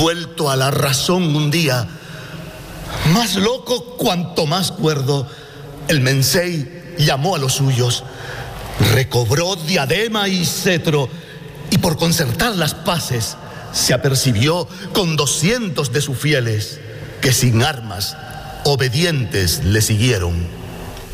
Vuelto a la razón un día, más loco cuanto más cuerdo, el Mensei llamó a los suyos, recobró diadema y cetro, y por concertar las paces se apercibió con 200 de sus fieles, que sin armas, obedientes le siguieron.